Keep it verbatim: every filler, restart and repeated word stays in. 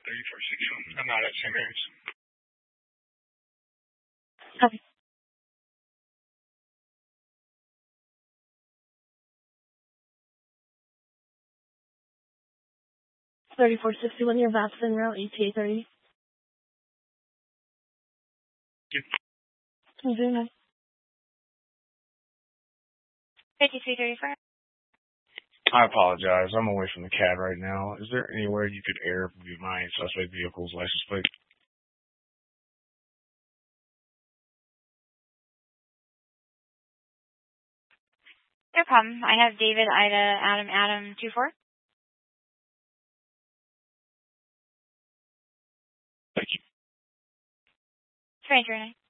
thirty-four sixty-one. I'm not at Saint Mary's. Okay. thirty-four sixty-one, your V A P S en route, E T A thirty. Yep. Very nice. fifty-three thirty-four. I apologize. I'm away from the cab right now. Is there anywhere you could air my suspect vehicle's license plate? No problem. I have David, Ida, Adam, Adam, two four. Thank you. Stranger,